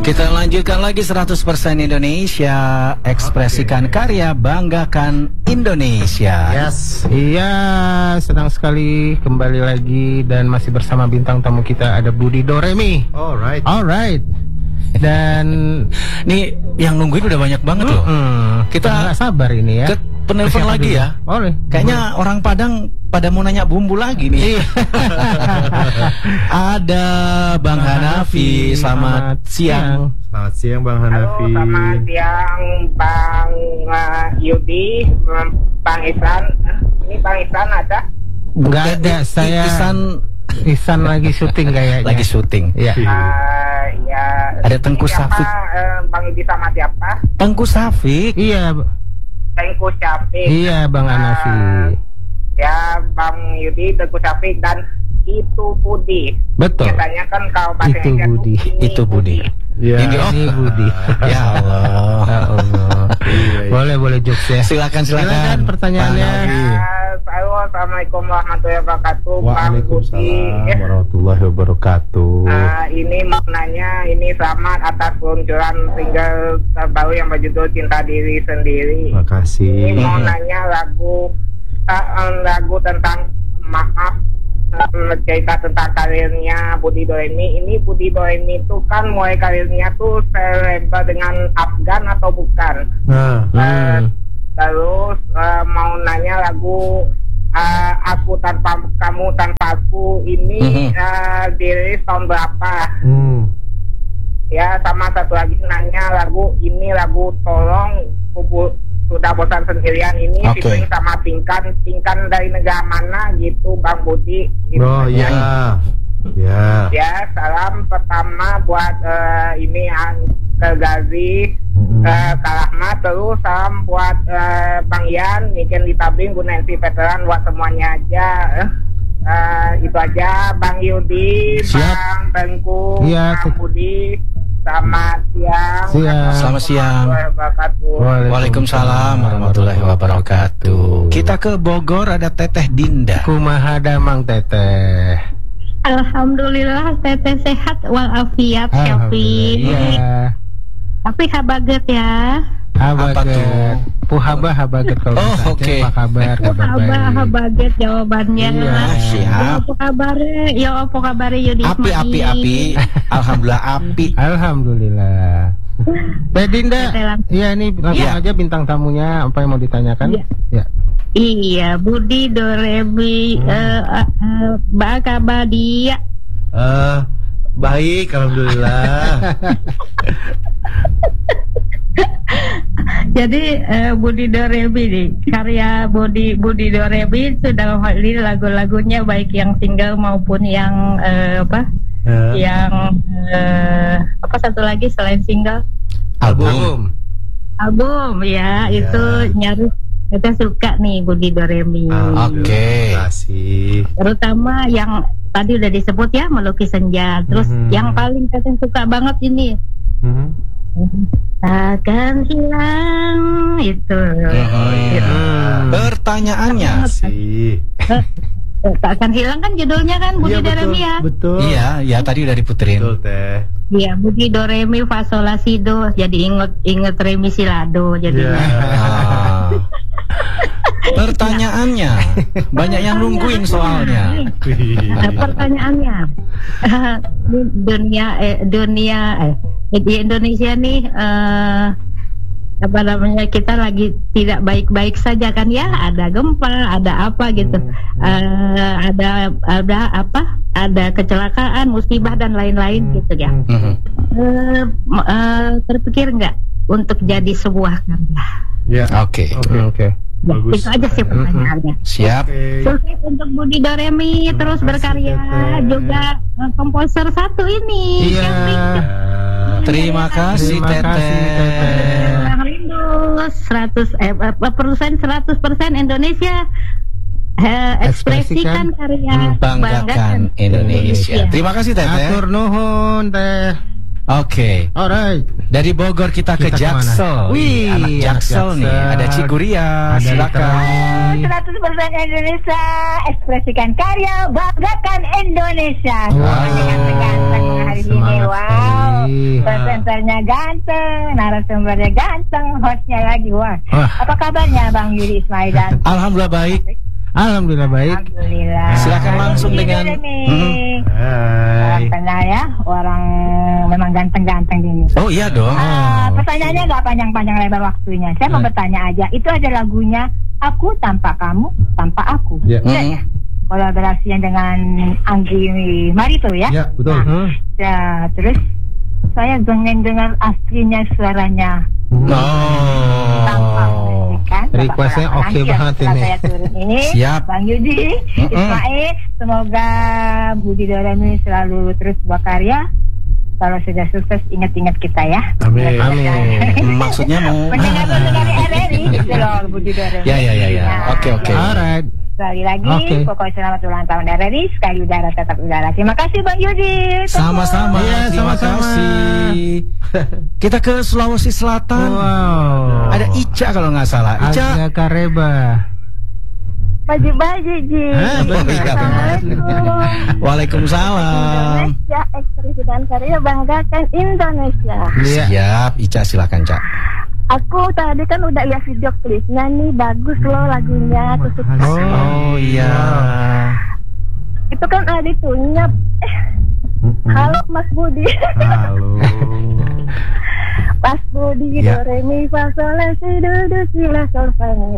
Kita lanjutkan lagi 100% Indonesia. Ekspresikan karya, banggakan Indonesia. Yes. Iya, senang sekali kembali lagi dan masih bersama bintang tamu kita ada Budi Doremi. Alright. Dan nih yang nungguin udah banyak banget loh. Kita nggak sabar ini ya. Penelpon lagi ya. Boleh. Kayaknya orang Padang pada mau nanya bumbu lagi nih. Ada Bang Hanafi, selamat siang. Selamat siang Bang Hanafi. Halo, selamat siang Bang Yudi, Bang Ihsan. Ini Bang Ihsan ada? Nggak ada, saya Ihsan lagi syuting kayaknya. Lagi syuting. Iya. Ya. Ada Tengku Safik. Bang Yudi sama siapa? Tengku Safik. Iya. Tengku Safik. Iya, Bang Hanafi. Ya, Bang Yudi, Tengku Safik dan itu Budi. Betul. Biasanya kan kalau bahasa Itu Indonesia Budi. Itu Budi. Ya. Ini Budi. Ya Allah. Ya Allah. Boleh jokes ya. Silakan pertanyaannya. Assalamualaikum warahmatullahi wabarakatuh. Waalaikumsalam warahmatullahi wabarakatuh. Ini mau nanya, ini selamat atas peluncuran single terbaru yang berjudul Cinta Diri Sendiri. Terima kasih. Ini mau nanya lagu tentang cerita tentang karirnya Budi Doremi. Ini Budi Doremi itu kan mulai karirnya tuh selebgram dengan Afgan atau bukan? Terus mau nanya lagu Aku Tanpa Kamu Tanpa Aku ini dirilis tahun berapa? Ya, sama satu lagi nanya lagu Tolong Sudah Bosan Sendirian ini featuring sama Pinkan dari negara mana gitu Bang Budi gitu. Oh iya. Ya, salam pertama buat ini ke Gazi, Kak Rahmat, terus salam buat Bang Yan, Niken Ditabing, Bu Nancy Veteran, buat semuanya aja. Itu aja Bang Yudi, Bang Tengku, Bang Budi. Selamat siang. Selamat siang. Waalaikumsalam warahmatullahi wabarakatuh. Kita ke Bogor, ada Teteh Dinda. Kumaha damang Teteh. Alhamdulillah Teteh sehat walafiat Syafi. Tapi habaget ya. Habaget. Puhaba habaget kalau oke. Apa kabar? Habaget jawabannya. Iya, siap. Apa kabar? Ya apa kabar Yudi? Api. Alhamdulillah api. Alhamdulillah. Teh Dinda. Iya, ini langsung aja bintang tamunya, apa yang mau ditanyakan? Ya. Iya, Budi Doremi kabar dia. Baik, alhamdulillah. Jadi Budi Doremi nih, karya Budi Doremi sudah ini lagu-lagunya baik yang single maupun yang apa satu lagi selain single? Album ya, itu nyaris kita suka nih Budi Doremi. Oke. Terima kasih. Terutama yang tadi udah disebut ya, Melukis Senja. Terus yang paling kita suka banget ini. Takkan hilang itu. Pertanyaannya Takkan hilang kan judulnya kan Budi Doremi ya. Betul. Iya, tadi udah diputerin. Betul Teh. Iya, Budi Doremi fa sol la si do. Jadi inget Remi Silado jadinya. Pertanyaannya banyak yang nungguin soalnya. Pertanyaannya di Indonesia nih apa namanya, kita lagi tidak baik-baik saja kan ya, ada gempa, ada apa gitu, ada kecelakaan, musibah dan lain-lain gitu ya. Terpikir nggak untuk jadi sebuah karya? Ya. Oke. Bagus. Itu aja sih pertanyaannya. Siap. Sukses untuk Budi Doremi, terus berkarya juga komposer satu ini. Iya. Terima kasih Teteh. Persen 100% Indonesia. Ekspresikan karya, banggakan Indonesia. Terima kasih Teteh. Atur nuhun Teh. Oke. Alright. Dari Bogor kita ke Jaksel. Wih, anak Jaksel nih. Ada Ciguria. Silakan. 100% Indonesia, ekspresikan karya, banggakan Indonesia. Wow. Ganteng hari ini. Wow. Presenternya ganteng, narasumbernya ganteng, hostnya lagi. Wah. Apa kabarnya Bang Yudi Ismaidan? Alhamdulillah baik. Alhamdulillah baik. Alhamdulillah. Silakan langsung dengan Hai. kenal ya, orang memang ganteng-ganteng ini. Oh iya dong. Pertanyaannya nggak panjang-panjang lebar waktunya. Saya mau bertanya aja. Itu ada lagunya Aku Tanpa Kamu Tanpa Aku. Ya. Ya. Kolaborasinya dengan Anggi Marito ya. Ya, betul. Ya, terus saya dengar aslinya suaranya. Tanpa kan. Requestnya oke banget ini. Saya turun ini. Siap. Bang Yudi, Ismail, semoga Budi Doremi selalu terus berkarya. Kalau sudah sukses, ingat-ingat kita ya. Amin. Maksudnya mau Mendengar dari RRI gitu loh, Budi Doremi. Ya. Oke. Alright. Sekali lagi, Oke. pokoknya selamat ulang tahun RRI. Sekali udara tetap udara. Terima kasih Bang Yudi. sama-sama. Iya, Terima sama-sama. kasih. Kita ke Sulawesi Selatan. Wow. Ada Ica kalau nggak salah. Ica. Aga Kareba. Baju-baju Ji. Assalamualaikum. Waalaikumsalam. Indonesia, ekspresi dan karya banggakan Indonesia. Iya. Siap, Ica silakan, Cak. Aku tadi kan udah lihat video klipnya nih, bagus loh lagunya, aku suka. Oh iya. Itu kan ada itunya. Halo Mas Budi. Halo. Mas Budi, Ya. do re mi fa sol la si do si la sol fa mi.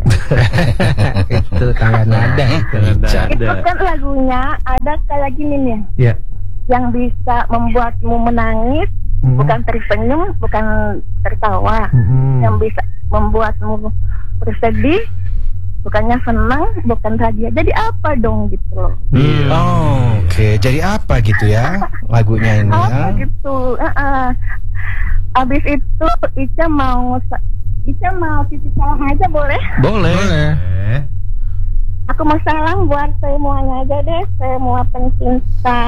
Itu tangga nada itu. Ica. Itu kan lagunya ada kayak gini nih, Ya. yang bisa membuatmu menangis, bukan tersenyum, bukan tertawa, yang bisa membuatmu bersedih, bukannya senang, bukan bahagia. Jadi apa dong gitu loh? Oh, oke. Jadi apa gitu ya lagunya ini Apa ya? gitu? Abis itu Ica mau titip salam aja boleh? Boleh. Aku mau salam buat semuanya aja deh, semua pencinta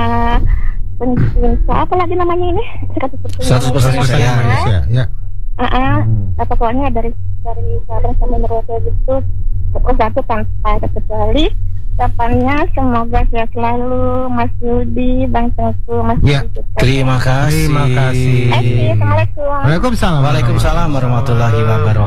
apa lagi namanya ini? 100% Indonesia. Ya. Pokoknya dari Sabang sampai Merauke gitu, pokoknya satu tanpa terkecuali. Ucapannya semoga sehat selalu Mas Yudi, Bang Tengku, Mas Ya. Yudi. Terima kasih. Terima kasih. Assalamualaikum. Waalaikumsalam. Waalaikumsalam warahmatullahi wabarakatuh.